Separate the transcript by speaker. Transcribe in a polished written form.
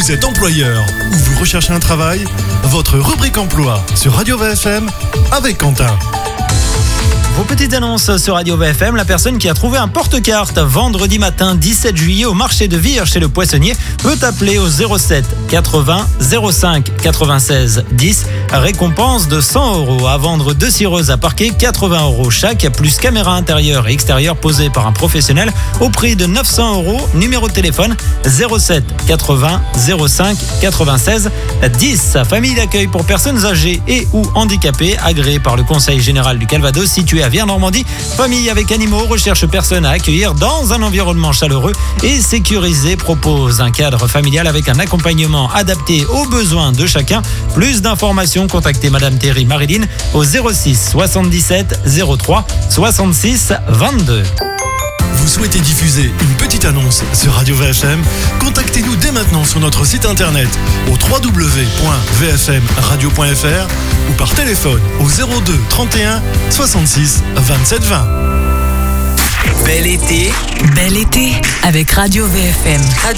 Speaker 1: Vous êtes employeur ou vous recherchez un travail? Votre rubrique emploi sur Radio VFM avec Quentin.
Speaker 2: Vos petites annonces sur Radio VFM, la personne qui a trouvé un porte-carte vendredi matin 17 juillet au marché de Vire chez le poissonnier peut appeler au 07 80 05 96 10. Récompense de 100 € à vendre 2 cireuses à parquet, 80 € chaque, plus caméra intérieure et extérieure posée par un professionnel au prix de 900 €. Numéro de téléphone 07 80 05 96 10. Famille d'accueil pour personnes âgées et ou handicapées, agréée par le Conseil général du Calvados, situé à Vire-Normandie. Famille avec animaux recherche personne à accueillir dans un environnement chaleureux et sécurisé. Propose un cadre familial avec un accompagnement adapté aux besoins de chacun. Plus d'informations, contactez Madame Thierry Marilyn au 06 77 03 66 22.
Speaker 1: Vous souhaitez diffuser une petite annonce sur Radio VFM? Contactez-nous dès maintenant sur notre site internet au www.vfmradio.fr ou par téléphone au 02 31 66 27 20.
Speaker 3: Bel été
Speaker 4: avec Radio VFM.